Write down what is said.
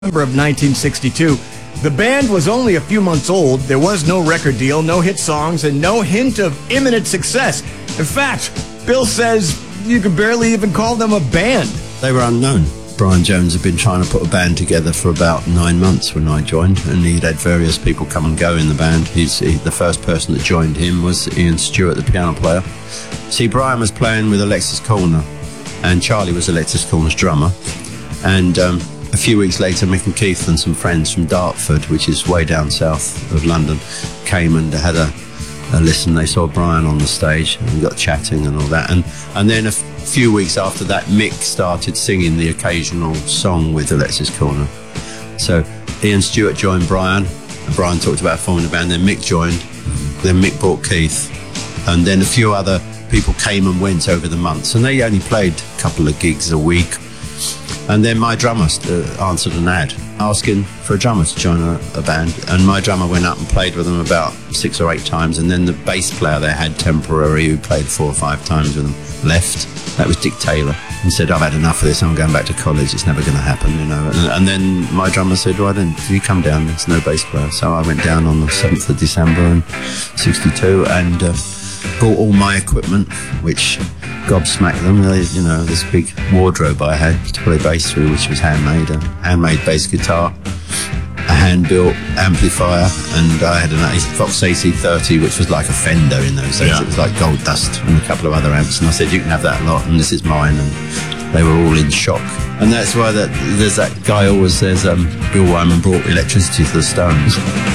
November of 1962. The band was only a few months old. There was no record deal, no hit songs, and no hint of imminent success. In fact, Bill says you could barely even call them a band. They were unknown. Brian Jones had been trying to put a band together for about 9 months when I joined, and he'd had various people come and go in the band. The first person that joined him was Ian Stewart, the piano player. See, Brian was playing with Alexis Korner, and Charlie was Alexis Korner's drummer. And a few weeks later, Mick and Keith and some friends from Dartford, which is way down south of London, came and had a listen. They saw Brian on the stage, and we got chatting and all that. And then a few weeks after that, Mick started singing the occasional song with Alexis Korner. So Ian Stewart joined Brian, and Brian talked about forming a band. Then Mick joined, then Mick brought Keith, and then a few other people came and went over the months, and they only played a couple of gigs a week. And then my drummer answered an ad asking for a drummer to join a band, and my drummer went up and played with them about 6 or 8 times, and then the bass player they had temporary, who played 4 or 5 times with them, left. That was Dick Taylor, and said, "I've had enough of this, I'm going back to college, it's never going to happen," you know. And then my drummer said, "Why don't you come down, there's no bass player." So I went down on the 7th of December in 62 and brought all my equipment, which gobsmacked them. You know, this big wardrobe I had to play bass through, which was handmade, a handmade bass guitar, a hand-built amplifier, and I had a Fox AC30, which was like a Fender in those days. Yeah. It was like gold dust, and a couple of other amps, and I said, "You can have that lot, and this is mine," and they were all in shock. And that's why there's that guy always says, Bill Wyman brought electricity to the Stones.